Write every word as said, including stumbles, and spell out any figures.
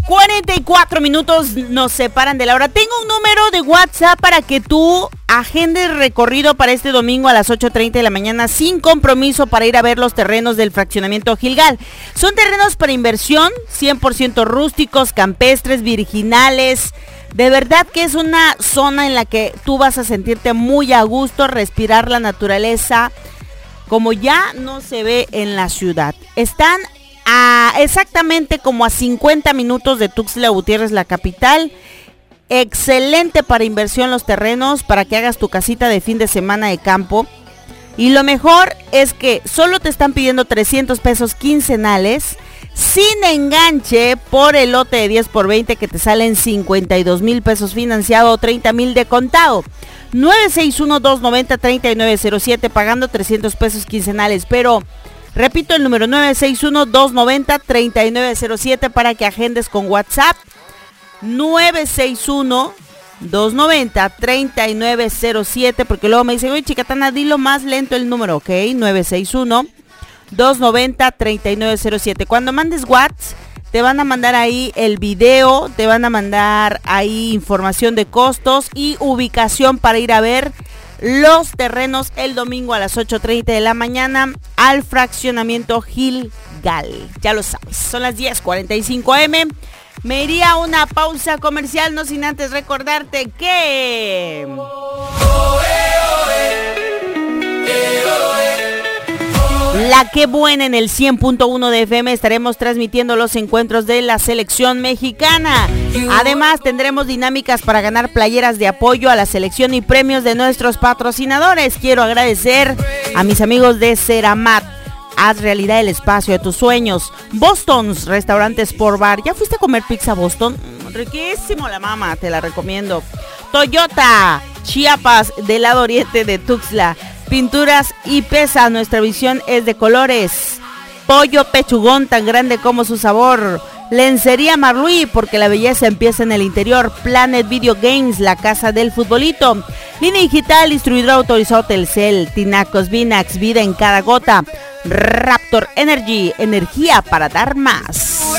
cuarenta y cuatro minutos nos separan de la hora. Tengo un número de WhatsApp para que tú agendes recorrido para este domingo a las ocho treinta de la mañana sin compromiso para ir a ver los terrenos del fraccionamiento Gilgal. Son terrenos para inversión, cien por ciento rústicos, campestres, virginales. De verdad que es una zona en la que tú vas a sentirte muy a gusto, respirar la naturaleza como ya no se ve en la ciudad. Están a exactamente como a cincuenta minutos de Tuxtla Gutiérrez, la capital. Excelente para inversión los terrenos, para que hagas tu casita de fin de semana de campo. Y lo mejor es que solo te están pidiendo trescientos pesos quincenales, sin enganche, por el lote de diez por veinte que te salen cincuenta y dos mil pesos financiado o treinta mil de contado. nueve seis uno, dos nueve cero, tres nueve cero siete pagando trescientos pesos quincenales, pero repito el número nueve seis uno, dos nueve cero, tres nueve cero siete para que agendes con WhatsApp. nueve seis uno, dos nueve cero, tres nueve cero siete, porque luego me dicen, oye Chicatana, dilo más lento el número, ok, nueve seis uno, dos nueve cero, tres nueve cero siete. Cuando mandes WhatsApp, te van a mandar ahí el video, te van a mandar ahí información de costos y ubicación para ir a ver los terrenos el domingo a las ocho treinta de la mañana al fraccionamiento Gilgal. Ya lo sabes, son las diez cuarenta y cinco a eme. Me iría a una pausa comercial, no sin antes recordarte que... La que buena en el cien punto uno de F M estaremos transmitiendo los encuentros de la selección mexicana. Además tendremos dinámicas para ganar playeras de apoyo a la selección y premios de nuestros patrocinadores. Quiero agradecer a mis amigos de Ceramat. Haz realidad el espacio de tus sueños. Boston's Restaurantes por Bar. ¿Ya fuiste a comer pizza Boston? Riquísimo la mama, te la recomiendo. Toyota Chiapas del lado oriente de Tuxtla. Pinturas y Pesa, nuestra visión es de colores. Pollo Pechugón, tan grande como su sabor. Lencería Marluí, porque la belleza empieza en el interior. Planet Video Games, la casa del futbolito. Línea Digital, distribuidor autorizado Telcel. Tinacos Vinax, vida en cada gota. Raptor Energy, energía para dar más.